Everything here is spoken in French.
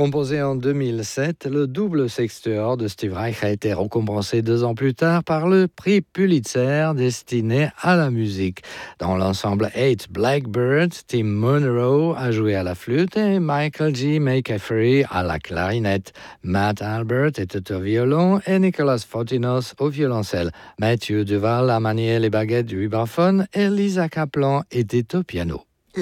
Composé en 2007, le double sextuor de Steve Reich a été récompensé 2 ans plus tard par le prix Pulitzer destiné à la musique. Dans l'ensemble 8 Blackbirds, Tim Monroe a joué à la flûte et Michael G. McCaffrey à la clarinette. Matt Albert était au violon et Nicolas Fotinos au violoncelle. Mathieu Duval a manié les baguettes du vibraphone et Lisa Kaplan était au piano.